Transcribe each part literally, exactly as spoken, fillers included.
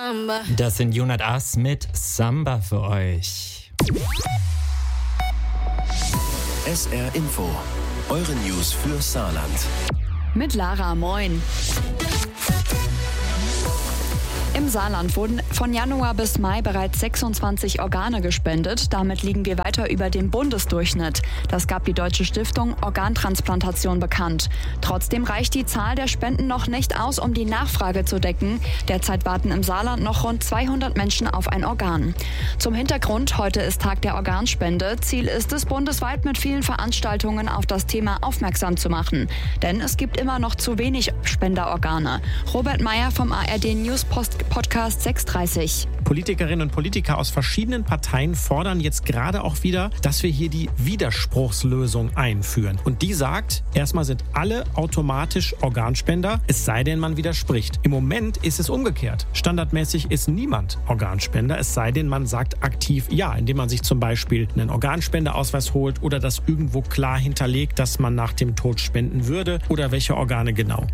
Samba. Das sind Junad As mit Samba für euch. S R Info, eure News für Saarland. Mit Lara, moin. Im Saarland wurden von Januar bis Mai bereits sechsundzwanzig Organe gespendet. Damit liegen wir weiter über dem Bundesdurchschnitt. Das gab die Deutsche Stiftung Organtransplantation bekannt. Trotzdem reicht die Zahl der Spenden noch nicht aus, um die Nachfrage zu decken. Derzeit warten im Saarland noch rund zweihundert Menschen auf ein Organ. Zum Hintergrund, heute ist Tag der Organspende. Ziel ist es, bundesweit mit vielen Veranstaltungen auf das Thema aufmerksam zu machen. Denn es gibt immer noch zu wenig Spenderorgane. Robert Meyer vom A R D News Post Podcast sechs dreißig. Politikerinnen und Politiker aus verschiedenen Parteien fordern jetzt gerade auch wieder, dass wir hier die Widerspruchslösung einführen. Und die sagt, erstmal sind alle automatisch Organspender, es sei denn, man widerspricht. Im Moment ist es umgekehrt. Standardmäßig ist niemand Organspender, es sei denn, man sagt aktiv ja, indem man sich zum Beispiel einen Organspendeausweis holt oder das irgendwo klar hinterlegt, dass man nach dem Tod spenden würde oder welche Organe genau.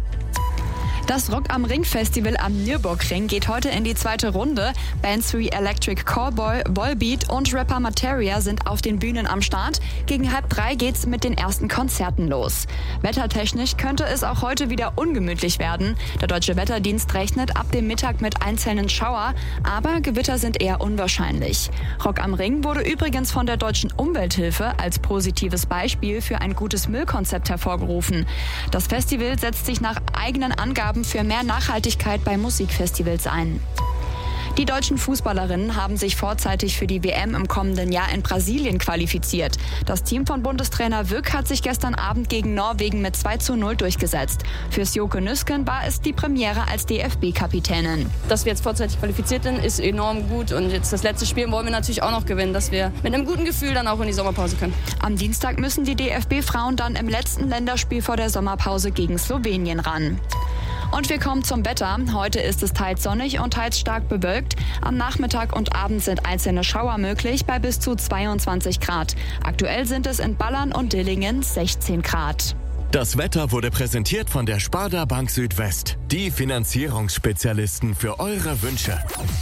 Das Rock am Ring Festival am Nürburgring geht heute in die zweite Runde. Bands wie Electric Callboy, Volbeat und Rapper Materia sind auf den Bühnen am Start. Gegen halb drei geht's mit den ersten Konzerten los. Wettertechnisch könnte es auch heute wieder ungemütlich werden. Der Deutsche Wetterdienst rechnet ab dem Mittag mit einzelnen Schauer, aber Gewitter sind eher unwahrscheinlich. Rock am Ring wurde übrigens von der Deutschen Umwelthilfe als positives Beispiel für ein gutes Müllkonzept hervorgerufen. Das Festival setzt sich nach eigenen Angaben für mehr Nachhaltigkeit bei Musikfestivals ein. Die deutschen Fußballerinnen haben sich vorzeitig für die W M im kommenden Jahr in Brasilien qualifiziert. Das Team von Bundestrainer Wück hat sich gestern Abend gegen Norwegen mit zwei zu null durchgesetzt. Für Sjoke Nüsken war es die Premiere als D F B-Kapitänin. Dass wir jetzt vorzeitig qualifiziert sind, ist enorm gut. Und jetzt das letzte Spiel wollen wir natürlich auch noch gewinnen, dass wir mit einem guten Gefühl dann auch in die Sommerpause können. Am Dienstag müssen die D F B-Frauen dann im letzten Länderspiel vor der Sommerpause gegen Slowenien ran. Und wir kommen zum Wetter. Heute ist es teils sonnig und teils stark bewölkt. Am Nachmittag und Abend sind einzelne Schauer möglich bei bis zu zweiundzwanzig Grad. Aktuell sind es in Ballern und Dillingen sechzehn Grad. Das Wetter wurde präsentiert von der Sparda Bank Südwest. Die Finanzierungsspezialisten für eure Wünsche.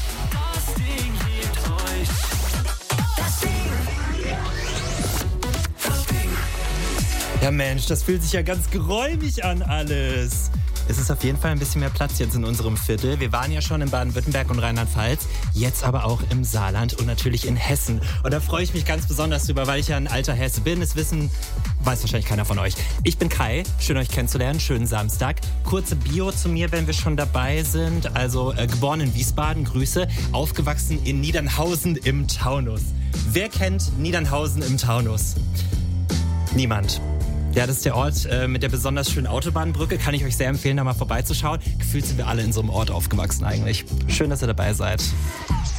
Ja Mensch, das fühlt sich ja ganz geräumig an alles. Es ist auf jeden Fall ein bisschen mehr Platz jetzt in unserem Viertel. Wir waren ja schon in Baden-Württemberg und Rheinland-Pfalz, jetzt aber auch im Saarland und natürlich in Hessen. Und da freue ich mich ganz besonders drüber, weil ich ja ein alter Hesse bin. Das wissen, weiß wahrscheinlich keiner von euch. Ich bin Kai, schön euch kennenzulernen, schönen Samstag. Kurze Bio zu mir, wenn wir schon dabei sind. Also äh, geboren in Wiesbaden, Grüße, aufgewachsen in Niedernhausen im Taunus. Wer kennt Niedernhausen im Taunus? Niemand. Ja, das ist der Ort äh, mit der besonders schönen Autobahnbrücke. Kann ich euch sehr empfehlen, da mal vorbeizuschauen. Gefühlt sind wir alle in so einem Ort aufgewachsen eigentlich. Schön, dass ihr dabei seid.